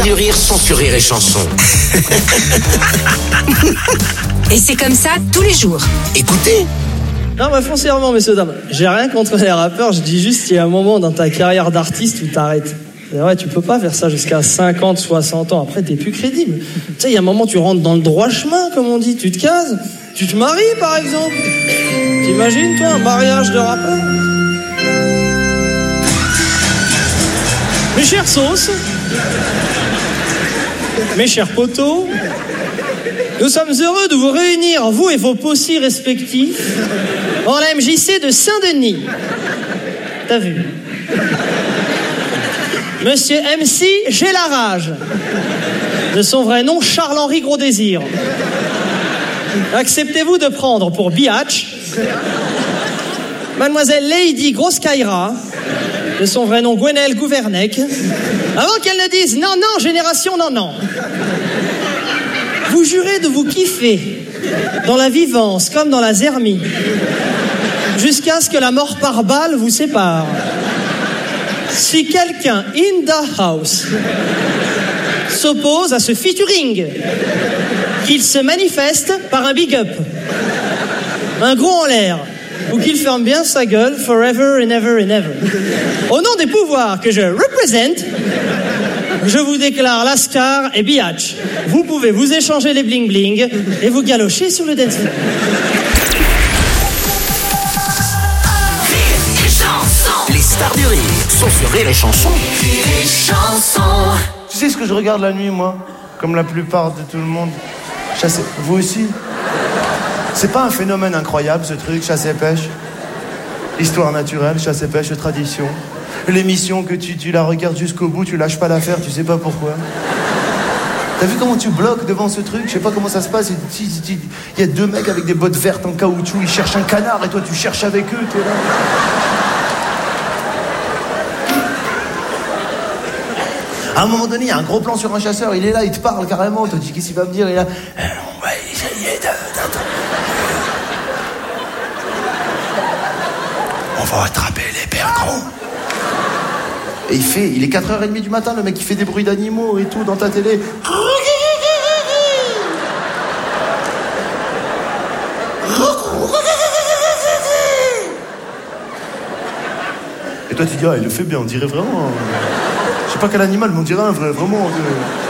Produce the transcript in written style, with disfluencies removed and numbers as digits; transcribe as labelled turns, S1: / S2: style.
S1: du Rire sont sur Rire et Chanson.
S2: Et c'est comme ça tous les jours.
S1: Écoutez.
S3: Non, mais foncièrement, messieurs, dames, j'ai rien contre les rappeurs, je dis juste qu'il y a un moment dans ta carrière d'artiste où t'arrêtes. C'est vrai, tu peux pas faire ça jusqu'à 50, 60 ans, après t'es plus crédible. Tu sais, il y a un moment, tu rentres dans le droit chemin, comme on dit, tu te cases, tu te maries, par exemple. T'imagines, toi, un mariage de rappeur? Mes chères sauces, mes chers potos, nous sommes heureux de vous réunir, vous et vos possis respectifs, en la MJC de Saint-Denis. T'as vu? Monsieur MC, j'ai la rage. De son vrai nom, Charles-Henri Gros-Désir. Acceptez-vous de prendre pour biatch Mademoiselle Lady Grosse-Kaira, de son vrai nom Gwenelle Gouvernec, avant qu'elle ne dise non, non, génération, non, non. Vous jurez de vous kiffer dans la vivance comme dans la zermie, jusqu'à ce que la mort par balle vous sépare. Si quelqu'un in the house s'oppose à ce featuring, qu'il se manifeste par un big up, un gros en l'air, ou qu'il ferme bien sa gueule forever and ever and ever. Au nom des pouvoirs que je représente, je vous déclare Lascar et Biatch. Vous pouvez vous échanger les bling-bling et vous galocher sur le dance floor.
S1: Les stars du rire sont sur Rire et Chanson.
S4: Rire et Chanson.
S5: Tu sais ce que je regarde la nuit, moi? Comme la plupart de tout le monde. Chasser. Vous aussi? C'est pas un phénomène incroyable, ce truc, chasse et pêche? Histoire naturelle, chasse et pêche, tradition. L'émission que tu la regardes jusqu'au bout, tu lâches pas l'affaire, tu sais pas pourquoi. T'as vu comment tu bloques devant ce truc? Je sais pas comment ça se passe. Il y a deux mecs avec des bottes vertes en caoutchouc, ils cherchent un canard et toi tu cherches avec eux, t'es là. À un moment donné, il y a un gros plan sur un chasseur, il est là, il te parle carrément, tu te dis qu'est-ce qu'il va me dire, il est là. On va essayer on va attraper les perdreaux. Et il est 4h30 du matin, le mec il fait des bruits d'animaux et tout dans ta télé. Et toi tu dis, ah il le fait bien, on dirait vraiment... Je sais pas quel animal, mais on dirait un vrai, vraiment...